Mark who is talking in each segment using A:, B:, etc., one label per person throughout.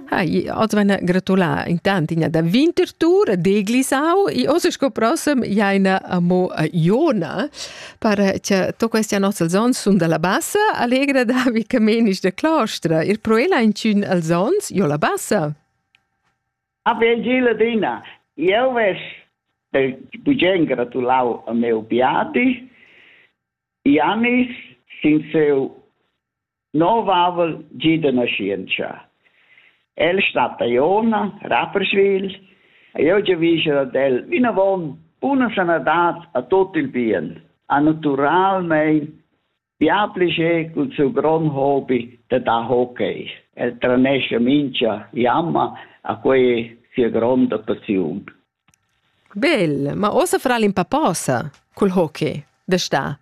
A: Oggi vanno gratulare intanto da Winterthur, Deglisau, e oggi scoprossem jaina a Iona, per che to questi nostri sons sono dalla bassa, allegra Davi Camenisch de Clostra. Il proela in cun al sons, io la bassa.
B: Gila Dina, io ves bugen gratulau a meu beati, Janis sin seu novavel gida na scienza. El stata Iona, Rapperswil, e io già visto del vinavon una sanadat a tutto il bien, a naturalmente piaplice col suo gran hobby da hockey. El tranesce mincia jamma a quei sia grande passione.
A: Bel, ma osa fra l'impaposa col hockey, da sta?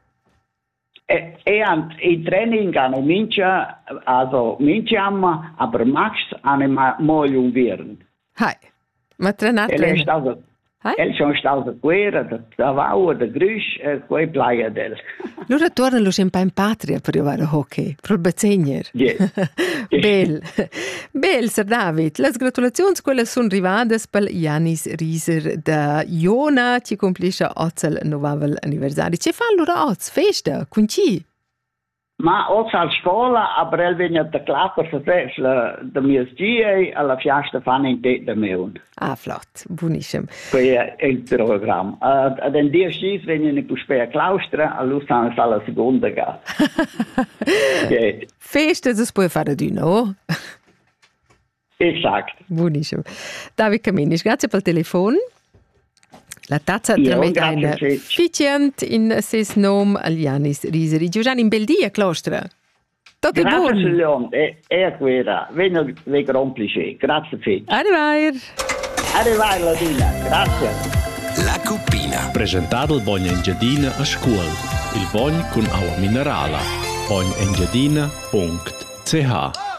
B: I training hanno mincia, also minciamma, aber Max hanno molto un viren.
A: Hai, ma trenat
B: trena. El sono stato guerra, da Vau, da Grüsch, quei playa del.
A: Allora torna lo sempre in patria per giocare a hockey, pro Bezzegner. Bel. Bel, Sir David. Le gratulazioni quelle sono arrivate per Janis Rieser da Iona, che complisce oggi il 9 anniversario. Che fa allora oggi? Festa? Con chi?
B: Ma oggi a scuola, aber el viene da clapper da mia zia alla fiasta fanno in te da me.
A: Ah, flott. Buonissimo.
B: Qui è il programma. Ad un dia scis vengono più spera claustra, all'usano sta la seconda ga.
A: Festa si può fare di no?
B: Esatto.
A: Buonissimo. David Camenisch, grazie per il telefono. La tazza tramite una efficient in ses nom al Janis Rieser. Giugiani, in bel dia, Clostra. Tutto buono.
B: Grazie, Leon. È quella. Vengo complice. Grazie, Fitch.
A: Arrivederci.
B: Arrivederci, Ladina. Grazie.
C: La Cuppina. Presentato il Bogna Engiadina a scuola. Il Bogna con acqua minerale. bognaengiadina.ch